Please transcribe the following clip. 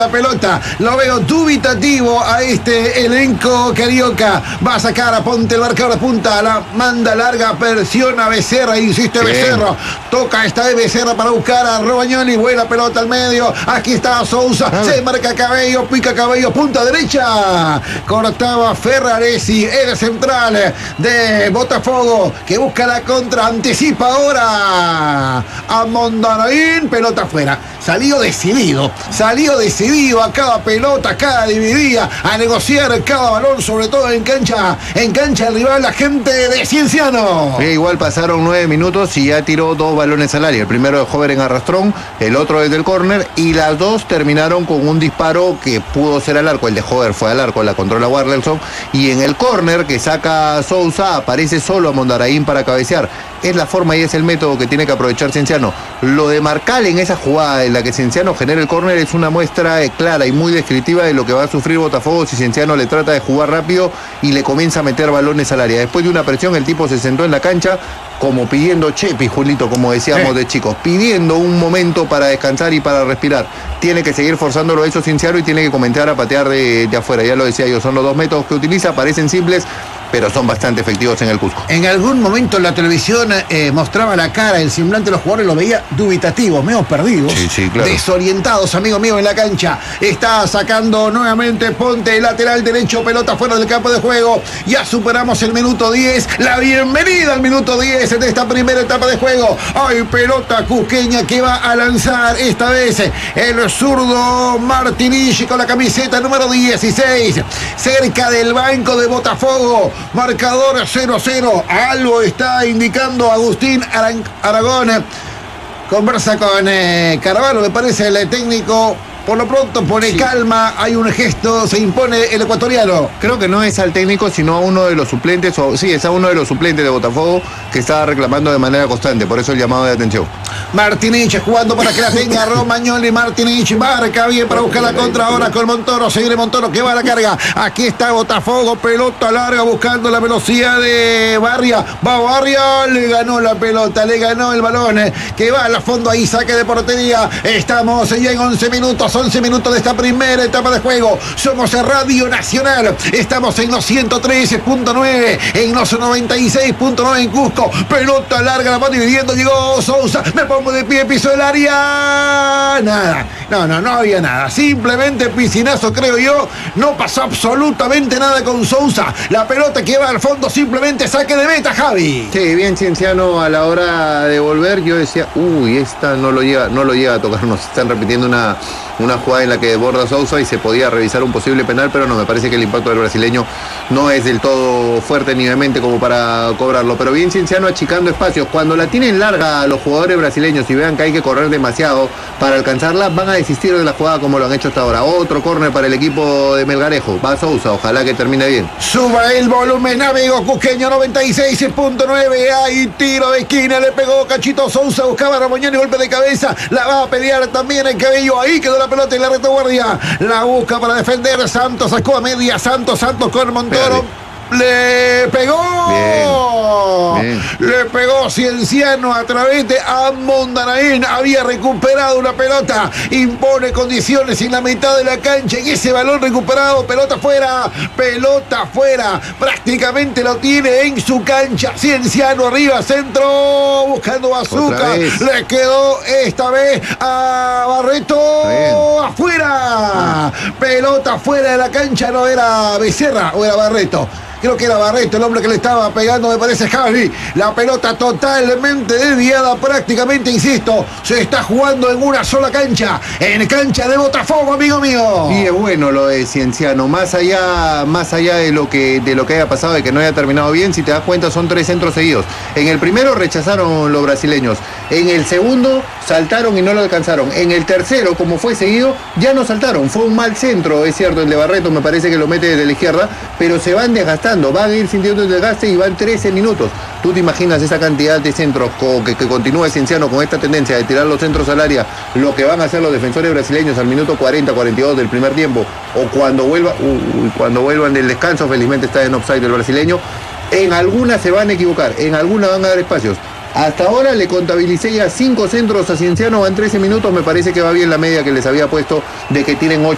La pelota, lo veo dubitativo a este elenco carioca. Va a sacar a Ponte el marcador de punta, la manda larga, presiona Becerra, insiste Becerra, toca esta de Becerra para buscar a Romagnoli, buena pelota al medio, aquí está Sousa, se marca Cabello, pica Cabello, punta derecha, cortaba Ferraresi, el central de Botafogo, que busca la contra, anticipa ahora a Mondaraín, pelota afuera, salió decidido a cada pelota, cada dividida, a negociar cada balón, sobre todo en cancha el rival, la gente de Cienciano. Igual pasaron 9 minutos y ya tiró 2 balones al área, el primero de Jover en arrastrón, el otro desde el córner, y las dos terminaron con un disparo que pudo ser al arco. El de Jover fue al arco, la controla Warlelson, y en el córner que saca Sousa aparece solo a Mondaraín para cabecear. Es la forma y es el método que tiene que aprovechar Cienciano. Lo de Marcal en esa jugada en la que Cienciano genera el córner es una muestra clara y muy descriptiva de lo que va a sufrir Botafogo si Cienciano le trata de jugar rápido y le comienza a meter balones al área. Después de una presión, el tipo se sentó en la cancha como pidiendo chepi, Julito, como decíamos de chicos, pidiendo un momento para descansar y para respirar. Tiene que seguir forzándolo eso Cienciano y tiene que comenzar a patear de afuera. Ya lo decía yo, son los 2 métodos que utiliza, parecen simples, pero son bastante efectivos en el Cusco. En algún momento en la televisión mostraba la cara, el semblante de los jugadores, lo veía dubitativos, medio perdidos, claro, desorientados, amigo mío, en la cancha. Está sacando nuevamente Ponte, lateral derecho, pelota fuera del campo de juego. Ya superamos el minuto 10, la bienvenida al minuto 10 de esta primera etapa de juego. Hay pelota cusqueña que va a lanzar esta vez el zurdo Martinich con la camiseta número 16, cerca del banco de Botafogo. Marcador 0-0. Algo está indicando Agustín Aragón. Conversa con Carvalho, me parece, el técnico. Por lo pronto pone calma, hay un gesto, se impone el ecuatoriano. Creo que no es al técnico, sino a uno de los suplentes, es a uno de los suplentes de Botafogo que está reclamando de manera constante, por eso el llamado de atención. Martinich jugando para que la tenga Romagnoli. Martinich marca bien para buscar la contra ahora con Montoro. Se viene Montoro que va a la carga. Aquí está Botafogo, pelota larga buscando la velocidad de Barria. Va Barria, le ganó la pelota, le ganó el balón que va al fondo ahí, saque de portería. Estamos ya en 11 minutos de esta primera etapa de juego. Somos Radio Nacional. Estamos en los 113.9, en los 96.9 en Cusco. Pelota larga, la va dividiendo. Llegó Sousa. Me pongo de pie, piso del área. Nada. No había nada. Simplemente piscinazo, creo yo. No pasó absolutamente nada con Sousa. La pelota que va al fondo, simplemente saque de meta, Javi. Sí, bien Cienciano a la hora de volver. Yo decía, esta no lo llega a tocar. Nos están repitiendo una jugada en la que desborda Sousa y se podía revisar un posible penal, pero no, me parece que el impacto del brasileño no es del todo fuerte ni vehemente como para cobrarlo. Pero bien Cienciano achicando espacios. Cuando la tienen larga los jugadores brasileños y vean que hay que correr demasiado para alcanzarla, van a desistir de la jugada como lo han hecho hasta ahora. Otro córner para el equipo de Melgarejo. Va Sousa, ojalá que termine bien. Suba el volumen, amigo cusqueño, 96.9. Hay tiro de esquina, le pegó Cachito Sousa, buscaba a Romagnoli, golpe de cabeza, la va a pelear también el Cabello. Ahí quedó la pelota en la retaguardia, la busca para defender Santos, sacó a media Santos con Montoro. Le pegó. Bien. Le pegó Cienciano a través de Mondaraín. Había recuperado una pelota. Impone condiciones en la mitad de la cancha. Y ese balón recuperado, pelota fuera. Prácticamente lo tiene en su cancha. Cienciano arriba, centro. Buscando Bazooka. Le quedó esta vez a Barreto. Afuera. Pelota fuera de la cancha. No era Becerra o era Barreto. Creo que era Barreto el hombre que le estaba pegando, me parece, Javi. La pelota totalmente desviada, prácticamente, insisto, se está jugando en una sola cancha, en cancha de Botafogo, amigo mío. Y es bueno lo de Cienciano, más allá de lo que haya pasado, de que no haya terminado bien, si te das cuenta son 3 centros seguidos. En el primero rechazaron los brasileños, en el segundo saltaron y no lo alcanzaron, en el tercero, como fue seguido, ya no saltaron, fue un mal centro, es cierto, el de Barreto me parece que lo mete desde la izquierda, pero se van desgastando. Van a ir sintiendo el desgaste y van 13 minutos. ¿Tú te imaginas esa cantidad de centros que continúa Cienciano con esta tendencia de tirar los centros al área, lo que van a hacer los defensores brasileños al minuto 40, 42 del primer tiempo, o cuando vuelvan del descanso? Felizmente está en offside el brasileño. En algunas se van a equivocar, en algunas van a dar espacios. Hasta ahora le contabilicé ya 5 centros a Cienciano, van 13 minutos, me parece que va bien la media que les había puesto de que tienen 8